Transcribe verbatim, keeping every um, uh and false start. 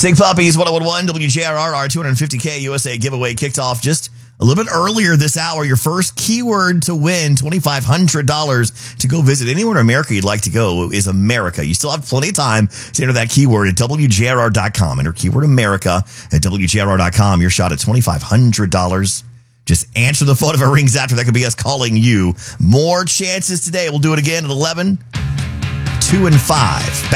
Sick Puppies, one oh one one W J R R, our two hundred fifty K U S A giveaway kicked off just a little bit earlier this hour. Your first keyword to win twenty-five hundred dollars to go visit anywhere in America you'd like to go is America. You still have plenty of time to enter that keyword at W J R R dot com. Enter keyword America at W J R R dot com. Your shot at twenty-five hundred dollars. Just answer the phone if it rings after. That could be us calling you. More chances today. We'll do it again at eleven, two, and five.